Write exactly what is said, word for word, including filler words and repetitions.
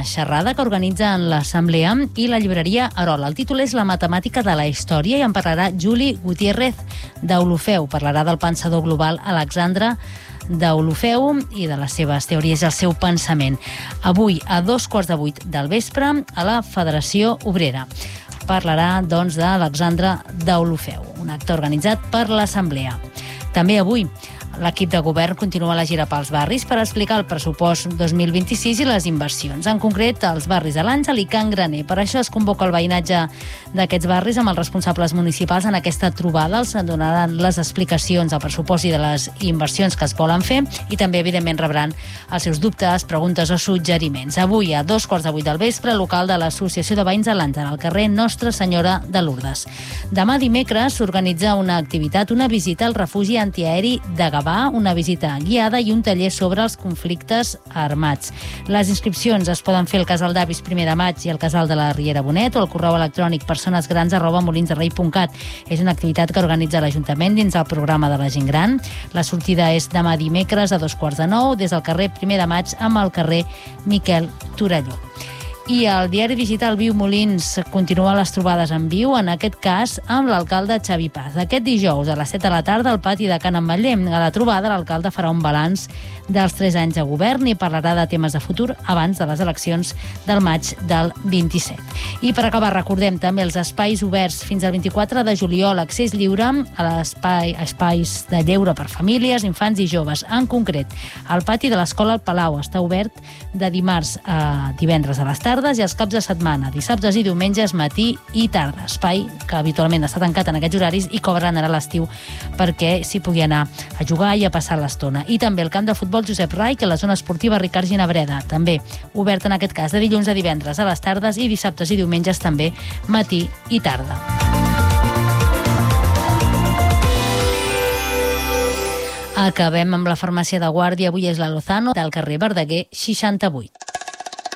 xerrada que organitzen l'Assemblea i la llibreria Arola. El títol és La matemàtica de la història i en parlarà Juli Gutiérrez d'Olofeu. Parlarà del pensador global Alexandre d'Olofeu i de les seves teories i el seu pensament. Avui, a dos quarts de vuit del vespre, a la Federació Obrera. Parlarà, doncs, d'Alexandre d'Olofeu, un acte organitzat per l'Assemblea. També avui, l'equip de govern continua la gira pels barris per explicar el pressupost dos mil vint-i-sis i les inversions, en concret els barris de l'Àngel i Can Graner. Per això es convoca el veïnatge d'aquests barris amb els responsables municipals en aquesta trobada. Els donaran les explicacions del pressupost i de les inversions que es volen fer i també, evidentment, rebran els seus dubtes, preguntes o suggeriments. Avui, a dos quarts de vuit del vespre, local de l'Associació de Veïns de l'Àngel, al carrer Nostra Senyora de Lourdes. Demà dimecres s'organitza una activitat, una visita al refugi antiaeri de Gavà, una visita guiada i un taller sobre els conflictes armats. Les inscripcions es poden fer al Casal d'Avis primer de maig i al Casal de la Riera Bonet o al correu electrònic personesgrans arroba molinsderrei punt cat. És una activitat que organitza l'Ajuntament dins del programa de la gent gran. La sortida és demà dimecres a dos quarts de nou des del carrer primer de maig amb el carrer Miquel Torelló. I el diari digital Viu Molins continua les trobades en viu, en aquest cas amb l'alcalde Xavi Paz. Aquest dijous a les set de la tarda al pati de Can Ametller. A la trobada l'alcalde farà un balanç dels tres anys de govern i parlarà de temes de futur abans de les eleccions del maig del vint-i-set. I per acabar recordem també els espais oberts fins al vint-i-quatre de juliol, accés lliure a l'espai, espais de lleure per famílies, infants i joves. En concret, el pati de l'Escola al Palau està obert de dimarts a divendres a les tardes i els caps de setmana, dissabtes i diumenges, matí i tarda. Espai que habitualment està tancat en aquests horaris i que obren ara a l'estiu perquè s'hi pugui anar a jugar i a passar l'estona. I també el camp de futbol Josep Rai, que la zona esportiva Ricard Ginabreda, també obert en aquest cas de dilluns a divendres a les tardes i dissabtes i diumenges també matí i tarda. Acabem amb la farmàcia de Guàrdia. Avui és la Lozano del carrer Verdaguer seixanta-vuit.